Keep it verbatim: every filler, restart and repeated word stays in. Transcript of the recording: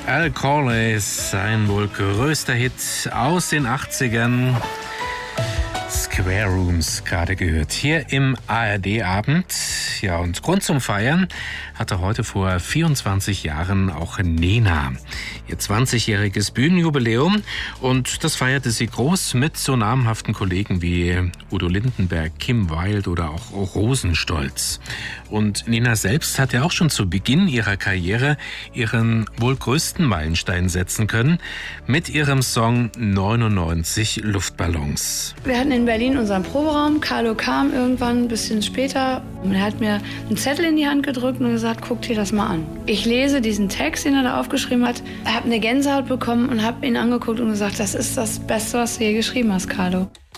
Al Corley, sein wohl größter Hit aus den achtzigern. Square Rooms gerade gehört. Hier im A R D-Abend. Ja, und Grund zum Feiern hatte heute vor vierundzwanzig Jahren auch Nena ihr zwanzigjähriges Bühnenjubiläum. Und das feierte sie groß mit so namhaften Kollegen wie Udo Lindenberg, Kim Wilde oder auch Rosenstolz. Und Nena selbst hat ja auch schon zu Beginn ihrer Karriere ihren wohl größten Meilenstein setzen können mit ihrem Song neunundneunzig Luftballons. Wir hatten in Berlin unseren Proberaum. Carlo kam irgendwann ein bisschen später und er hat mir einen Zettel in die Hand gedrückt und gesagt, guck dir das mal an. Ich lese diesen Text, den er da aufgeschrieben hat, habe eine Gänsehaut bekommen und habe ihn angeguckt und gesagt, das ist das Beste, was du je geschrieben hast, Carlo.